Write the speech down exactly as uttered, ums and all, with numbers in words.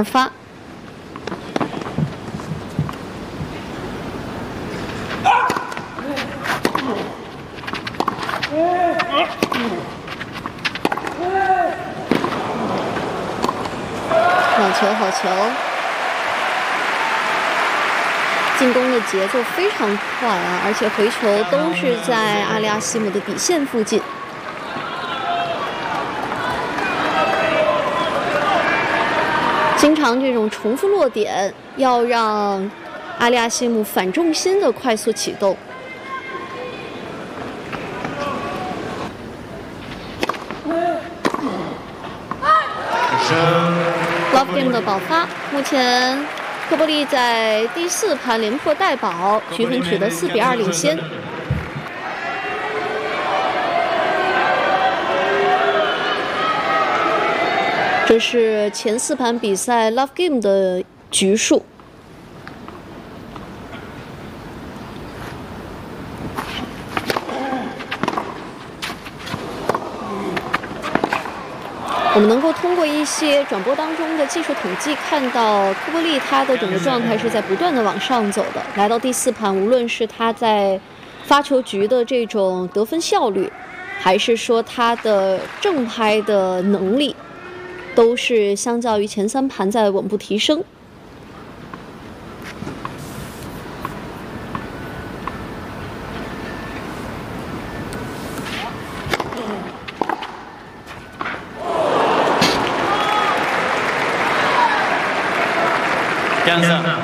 二发。好球，好球！进攻的节奏非常快啊，而且回球都是在阿里亚西姆的底线附近。经常这种重复落点，要让阿里亚西姆反重心的快速启动。Love Game 的爆发，目前科波利在第四盘连破带保，局分取得四比二领先。这是前四盘比赛 Love Game 的局数。我们能够通过一些转播当中的技术统计看到，科波利他的整个状态是在不断的往上走的。来到第四盘，无论是他在发球局的这种得分效率，还是说他的正拍的能力，都是相较于前三盘在稳步提升。 江上